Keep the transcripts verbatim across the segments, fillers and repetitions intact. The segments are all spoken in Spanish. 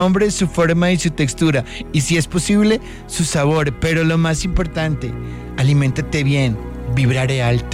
nombre, su forma y su textura. Y si es posible, su sabor. Pero lo más importante, aliméntate bien, vibraré alto.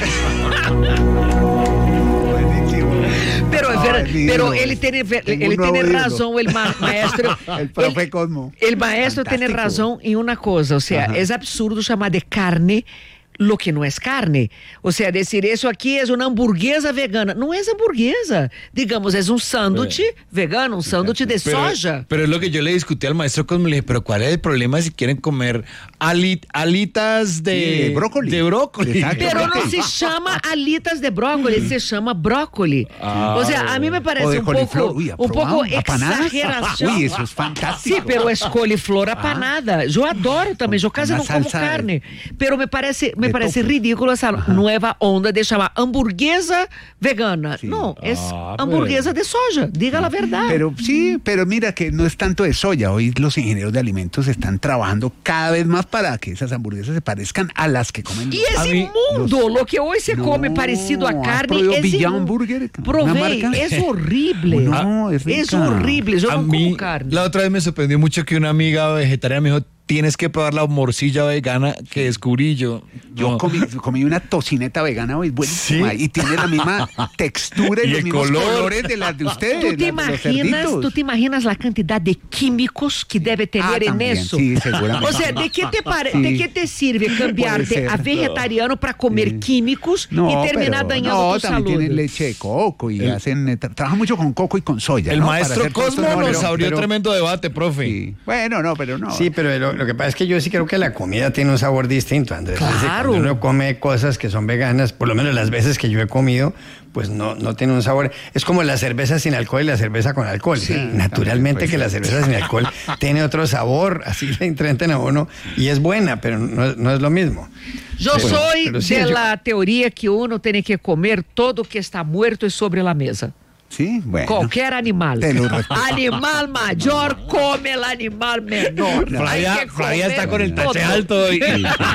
Pero, Ah, pero, pero él tiene, él tiene razón, el ma maestro. El profe el, Cosmo. El maestro Fantástico. tiene razón en una cosa, o sea, Ajá. es absurdo llamar de carne lo que no es carne. O sea, decir eso aquí es una hamburguesa vegana. No es hamburguesa. Digamos, es un sándwich vegano, un sándwich de Pero, soja. pero es lo que yo le discutí al maestro Cosmo. Le dije, pero ¿cuál es el problema si quieren comer ali- alitas de, Sí, de brócoli. De brócoli. Exacto. Pero no se llama alitas de brócoli, se llama brócoli. Ah, o sea, a mí me parece O de un coliflor. poco, Uy, un poco ¿aprobado? ¿Apanadas? exageración. Uy, eso es fantástico. Sí, pero es coliflor apanada. Yo adoro también, yo casi Una no como salsa de- carne. Pero me parece, me de parece tofu. ridículo esa Ajá. nueva onda de llamar hamburguesa vegana. Sí. No, es Ah, hamburguesa de soja, diga la verdad. Pero sí, pero mira que no es tanto de soya. Hoy los ingenieros de alimentos están trabajando cada vez más para que esas hamburguesas se parezcan a las que comen. Y los- ese mí- mundo, lo que hoy se No, come parecido a ¿has carne, probado es Beyond inmu- Burger? ¿Una Probé, marca? es horrible. No, es es rica. horrible, yo A no mí, como carne. la otra vez me sorprendió mucho que una amiga vegetariana me dijo, tienes que probar la morcilla vegana que descubrí yo. Yo No. comí, comí una tocineta vegana hoy, buenísima, ¿Sí? y tiene la misma textura y, Y los el mismos color. colores de las de ustedes. ¿Tú te, las de los imaginas, cerditos. ¿Tú te imaginas la cantidad de químicos que debe tener Ah, en también, eso? sí, seguramente. O sea, ¿de qué te, pare- Sí. ¿de qué te sirve cambiarte ser. a vegetariano para comer Sí. químicos No, y terminar pero- dañando no, tu también salud? tienen leche de coco y El- hacen, eh, tra- trabajan mucho con coco y con soya. El ¿no? Para maestro hacer todos Cosmo estos nos modelos. abrió pero- tremendo debate, profe. Sí. Bueno, no, pero no. Sí, pero lo, lo que pasa es que yo sí creo que la comida tiene un sabor distinto, Andrés. Claro. Es decir, cuando uno come cosas que son veganas, por lo menos las veces que yo he comido, pues no, no tiene un sabor. Es como la cerveza sin alcohol y la cerveza con alcohol. Sí, Naturalmente también, que pues. la cerveza sin alcohol tiene otro sabor, así le entreten a uno, y es buena, pero no, es- no es lo mismo. Yo Pero- soy pero sí, de yo- la teoría que uno tiene que comer todo que está muerto y sobre la mesa. Sí, bueno. Cualquier animal. Te lo respeto. Animal mayor come el animal menor. Hay Flavia, que Flavia está comer con el todo. tache alto. Y,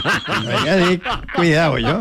Oiga, sí, cuidado, yo.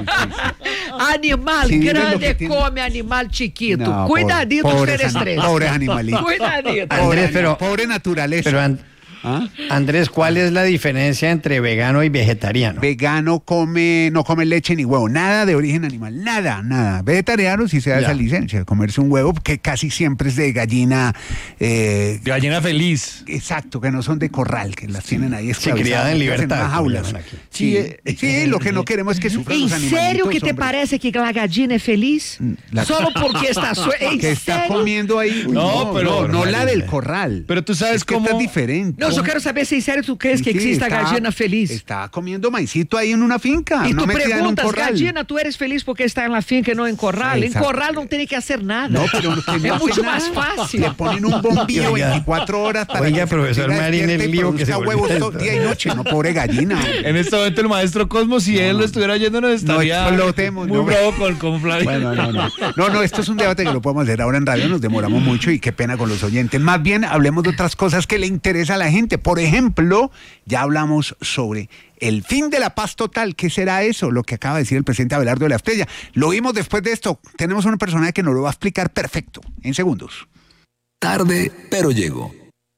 Animal Sí, miren lo grande que tiene. come animal chiquito. No, Cuidadito pobre- ustedes pobres tres. ani- pobres animalitos. Cuidadito. Pobre, Andrés, pero- pobre naturaleza. Pero An- ¿Ah? Andrés, ¿cuál es la diferencia entre vegano y vegetariano? Vegano come, no come leche ni huevo, nada de origen animal, nada, nada. Vegetariano sí se da Ya. esa licencia de comerse un huevo que casi siempre es de gallina, eh, gallina feliz. exacto, que no son de corral, que las tienen ahí Sí, esclavizadas, criada en que hacen libertad, unas como jaulas. llaman aquí. Sí, eh, sí, lo que no queremos es que sufran ¿En los serio animalitos, que te hombre. parece que la gallina es feliz? La- Solo porque está su- ¿En Que está serio? comiendo ahí. Uy, No, pero- no, no la del María. corral. Pero tú sabes es que cómo- esta es diferente. No, yo quiero saber si en serio tú crees que Sí, existe está- gallina feliz. Está comiendo maicito ahí en una finca. Y no tú metida en un preguntas, corral. gallina, tú eres feliz porque está en la finca y no en corral. En Exacto. corral no tiene que hacer nada. No, pero que no es hace mucho nada. más fácil. Le ponen un bombillo Oiga. veinticuatro horas para Oiga, que se profesor mantenga Marín, el despierta y lío que se produzca volvió huevos todo esto. día y noche. No, pobre gallina. En este momento el maestro Cosmo, si él lo estuviera yendo, nos estaría explotemos, muy no. bravo con, con Flavia. Bueno, no, no. No, no, esto es un debate que lo podemos hacer ahora en radio, nos demoramos mucho y qué pena con los oyentes. Más bien, hablemos de otras cosas que le interesa a la gente. Por ejemplo, ya hablamos sobre el fin de la paz total. ¿Qué será eso? Lo que acaba de decir el presidente Abelardo de la Espriella. Lo vimos después de esto. Tenemos una persona que nos lo va a explicar perfecto, en segundos. Tarde, pero llego.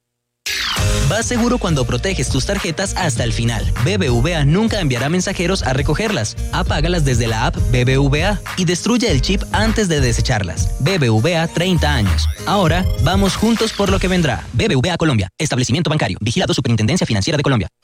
Vas seguro cuando proteges tus tarjetas hasta el final. B B V A nunca enviará mensajeros a recogerlas. Apágalas desde la app B B V A y destruye el chip antes de desecharlas. B B V A treinta años. Ahora, vamos juntos por lo que vendrá. B B V A Colombia. Establecimiento bancario. Vigilado Superintendencia Financiera de Colombia.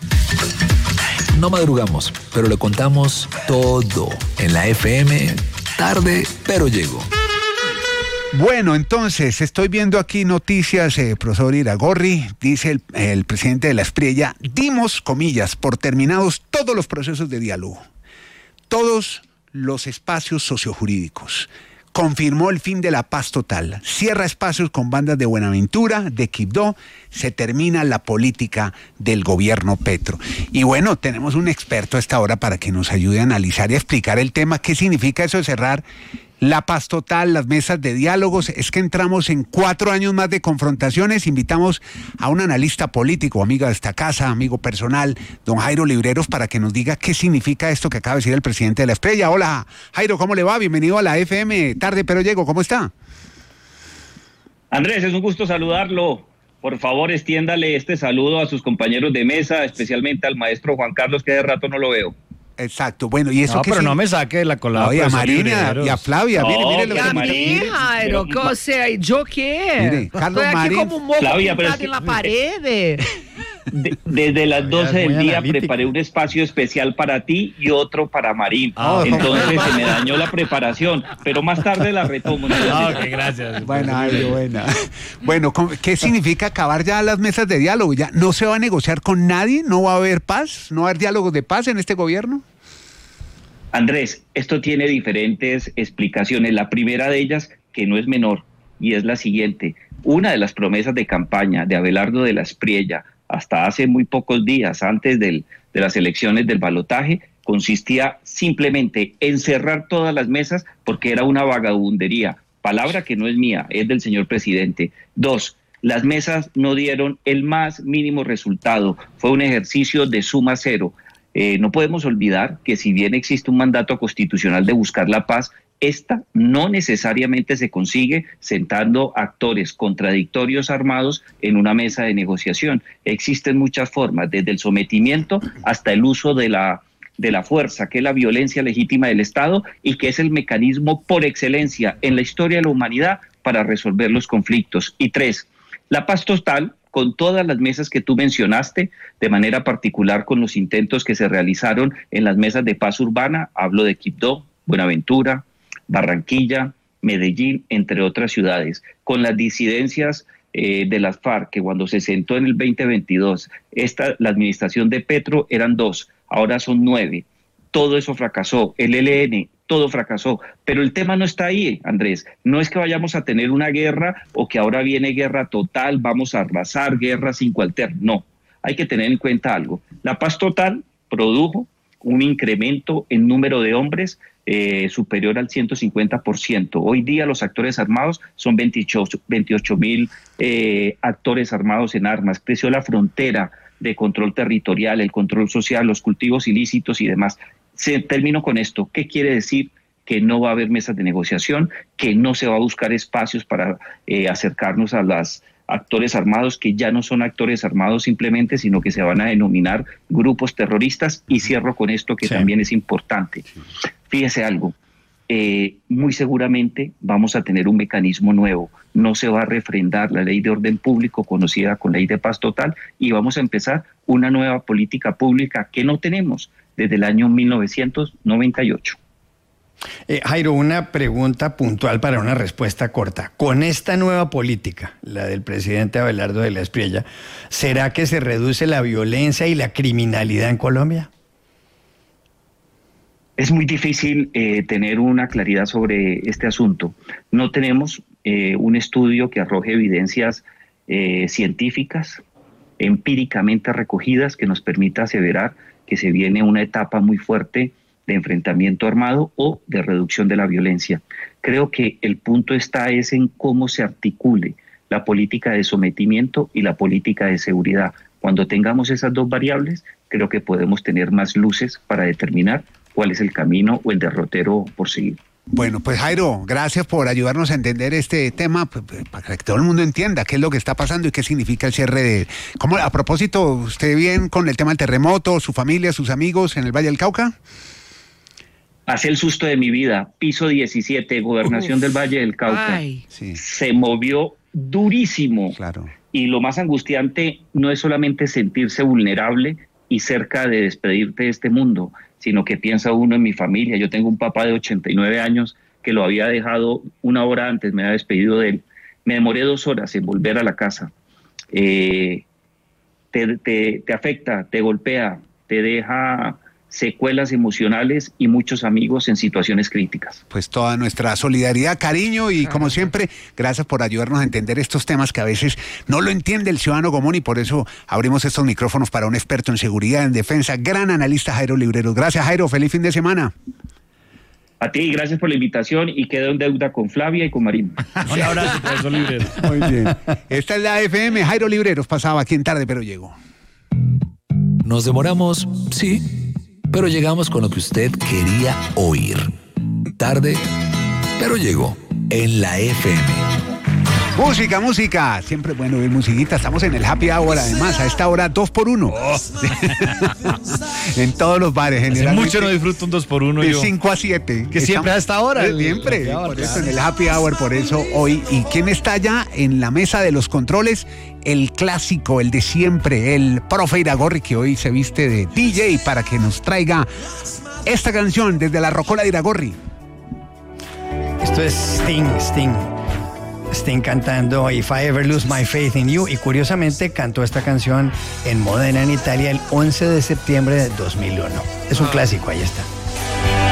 No madrugamos, pero le contamos todo en la F M. Tarde, pero llego. Bueno, entonces, estoy viendo aquí noticias, eh, profesor Iragorri, dice el, el presidente de la Espriella, dimos, comillas, por terminados todos los procesos de diálogo, todos los espacios sociojurídicos. Confirmó el fin de la paz total, cierra espacios con bandas de Buenaventura, de Quibdó, se termina la política del gobierno Petro. Y bueno, tenemos un experto a esta hora para que nos ayude a analizar y a explicar el tema, qué significa eso de cerrar la paz total, las mesas de diálogos. Es que entramos en cuatro años más de confrontaciones. Invitamos a un analista político, amiga de esta casa, amigo personal, don Jairo Libreros, para que nos diga qué significa esto que acaba de decir el presidente de la Espriella. Hola, Jairo, ¿cómo le va? Bienvenido a la F M. Tarde, pero llego. ¿Cómo está? Andrés, es un gusto saludarlo. por favor extiéndale este saludo a sus compañeros de mesa, especialmente al maestro Juan Carlos, que de rato no lo veo. Exacto, bueno, y eso no, que pero sí? no me saque de la colada. No, y a profesor Marina Libreros. y a Flavia, No, mire, mire lo Y que a me- mí, Jairo, que, o sea, ¿y yo qué? Mire, Carlos Estoy aquí Marín. como un moco Flavia, pero pintado es que- en la pared. De- desde las doce es muy del día analítico. preparé un espacio especial para ti y otro para Marín. Ah, Entonces se me dañó la preparación, pero más tarde la retomo. ¿no? Ah, ok, gracias. Buena, ay, buena. Bueno, ¿cómo- ¿qué significa acabar ya las mesas de diálogo? ¿Ya no se va a negociar con nadie? ¿No va a haber paz? ¿No va a haber diálogos de paz en este gobierno? Andrés, esto tiene diferentes explicaciones. La primera de ellas, que no es menor, y es la siguiente. Una de las promesas de campaña de Abelardo de la Espriella, hasta hace muy pocos días, antes del, de las elecciones del balotaje, consistía simplemente en cerrar todas las mesas porque era una vagabundería. Palabra que no es mía, es del señor presidente. Dos, las mesas no dieron el más mínimo resultado. Fue un ejercicio de suma cero. Eh, no podemos olvidar que si bien existe un mandato constitucional de buscar la paz, esta no necesariamente se consigue sentando actores contradictorios armados en una mesa de negociación. Existen muchas formas, desde el sometimiento hasta el uso de la, de la fuerza, que es la violencia legítima del Estado y que es el mecanismo por excelencia en la historia de la humanidad para resolver los conflictos. Y tres, la paz total, con todas las mesas que tú mencionaste, de manera particular con los intentos que se realizaron en las mesas de paz urbana, hablo de Quibdó, Buenaventura, Barranquilla, Medellín, entre otras ciudades, con las disidencias eh, de las FARC, que cuando se sentó en el veinte veintidós, esta, la administración de Petro eran dos, ahora son nueve. Todo eso fracasó, el E L N, todo fracasó, pero el tema no está ahí, Andrés, no es que vayamos a tener una guerra o que ahora viene guerra total, vamos a arrasar, guerra sin cuartel, no, hay que tener en cuenta algo, la paz total produjo un incremento en número de hombres eh, superior al ciento cincuenta por ciento. Hoy día los actores armados son veintiocho mil eh, actores armados en armas. Creció la frontera de control territorial, el control social, los cultivos ilícitos y demás. Se termino con esto. ¿Qué quiere decir? Que no va a haber mesas de negociación, que no se va a buscar espacios para eh, acercarnos a los actores armados, que ya no son actores armados simplemente, sino que se van a denominar grupos terroristas. Y cierro con esto que sí. también es importante. Fíjese algo, eh, muy seguramente vamos a tener un mecanismo nuevo. No se va a refrendar la ley de orden público conocida con ley de paz total y vamos a empezar una nueva política pública que no tenemos desde el año mil novecientos noventa y ocho. Eh, Jairo, una pregunta puntual para una respuesta corta. Con esta nueva política, la del presidente Abelardo de la Espriella, ¿será que se reduce la violencia y la criminalidad en Colombia? Es muy difícil eh, tener una claridad sobre este asunto. No tenemos eh, un estudio que arroje evidencias eh, científicas, empíricamente recogidas, que nos permita aseverar que se viene una etapa muy fuerte de enfrentamiento armado o de reducción de la violencia. Creo que el punto está es en cómo se articule la política de sometimiento y la política de seguridad. Cuando tengamos esas dos variables, creo que podemos tener más luces para determinar cuál es el camino o el derrotero por seguir. Bueno, pues Jairo, gracias por ayudarnos a entender este tema, pues, para que todo el mundo entienda qué es lo que está pasando y qué significa el cierre de... ¿Cómo, a propósito, usted bien con el tema del terremoto, su familia, sus amigos en el Valle del Cauca? Hace el susto de mi vida, piso diecisiete, gobernación Uf, del Valle del Cauca. Sí. Se movió durísimo. Claro. Y lo más angustiante no es solamente sentirse vulnerable y cerca de despedirte de este mundo, sino que piensa uno en mi familia. Yo tengo un papá de ochenta y nueve años que lo había dejado una hora antes, me había despedido de él. Me demoré dos horas en volver a la casa. Eh, te, te, te afecta, te golpea, te deja secuelas emocionales y muchos amigos en situaciones críticas. Pues toda nuestra solidaridad, cariño y como siempre, gracias por ayudarnos a entender estos temas que a veces no lo entiende el ciudadano común y por eso abrimos estos micrófonos para un experto en seguridad, en defensa, gran analista Jairo Libreros. Gracias Jairo, feliz fin de semana. A ti, gracias por la invitación y quedo en deuda con Flavia y con Marín. Un abrazo, profesor Libreros. Muy bien. Esta es la F M, Jairo Libreros pasaba aquí en Tarde Pero Llegó. Nos demoramos, sí, pero llegamos con lo que usted quería oír. Tarde, pero llegó en la F M. Música, música. Siempre es bueno oír musiquita. Estamos en el happy hour, además, a esta hora dos por uno. Oh. En todos los bares, Hace generalmente. mucho no disfruto un dos por uno De yo. cinco a siete. Que siempre a esta hora. Eh, Siempre. El happy hour, Por eso, claro. en el happy hour, por eso hoy. ¿Y quién está allá en la mesa de los controles? El clásico, el de siempre, el profe Iragorri, que hoy se viste de D J para que nos traiga esta canción desde la Rocola de Iragorri. Esto es Sting, Sting. Sting cantando If I Ever Lose My Faith in You. Y curiosamente cantó esta canción en Modena, en Italia, el once de septiembre de dos mil uno. Es un clásico, ahí está.